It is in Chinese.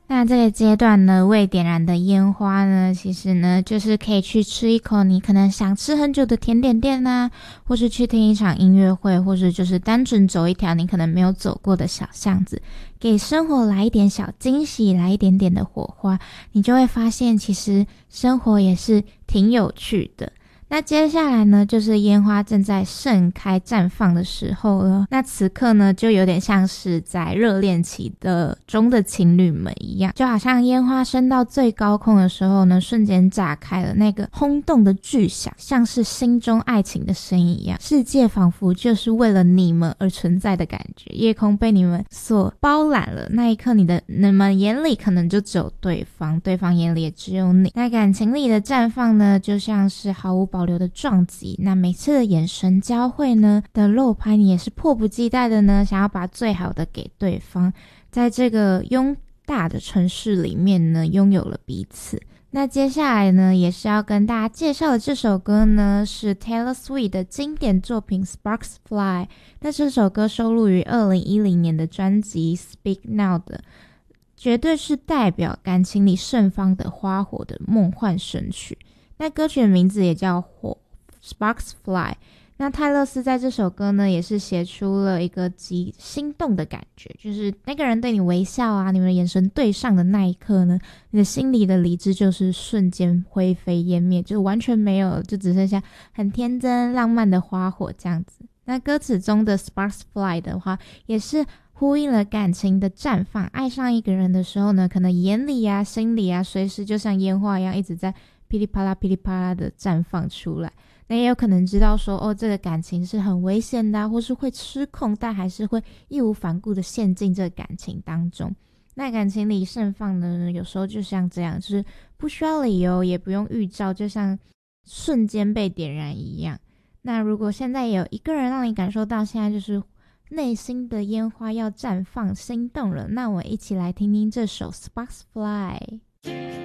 那这个阶段呢，未点燃的烟花呢，其实呢，就是可以去吃一口你可能想吃很久的甜点店啊，或是去听一场音乐会，或是就是单纯走一条你可能没有走过的小巷子，给生活来一点小惊喜，来一点点的火花，你就会发现其实生活也是挺有趣的。那接下来呢，就是烟花正在盛开绽放的时候了。那此刻呢，就有点像是在热恋期中的情侣们一样，就好像烟花升到最高空的时候呢，瞬间炸开了那个轰动的巨响，像是心中爱情的声音一样，世界仿佛就是为了你们而存在的感觉，夜空被你们所包揽了。那一刻，你们眼里可能就只有对方，对方眼里也只有你。那感情里的绽放呢，就像是毫无保留的撞击，那每次的眼神交汇呢的漏拍，你也是迫不及待的呢，想要把最好的给对方，在这个拥大的城市里面呢，拥有了彼此。那接下来呢，也是要跟大家介绍的这首歌呢，是 Taylor Swift 的经典作品 Sparks Fly。那这首歌收录于2010年的专辑 Speak Now 的，绝对是代表感情里盛放的花火的梦幻神曲。那歌曲的名字也叫火 Sparks Fly。那泰勒斯在这首歌呢，也是写出了一个极心动的感觉，就是那个人对你微笑啊，你们的眼神对上的那一刻呢，你的心里的理智就是瞬间灰飞烟灭，就完全没有，就只剩下很天真浪漫的花火这样子。那歌词中的 Sparks Fly 的话，也是呼应了感情的绽放。爱上一个人的时候呢，可能眼里啊心里啊随时就像烟花一样一直在噼里啪啦噼里啪啦的绽放出来。那也有可能知道说这个感情是很危险的或是会失控，但还是会义无反顾的陷进这个感情当中。那感情里盛放呢，有时候就像这样，就是不需要理由也不用预兆，就像瞬间被点燃一样。那如果现在也有一个人让你感受到现在就是内心的烟花要绽放，心动了，那我一起来听听这首 Sparks Fly。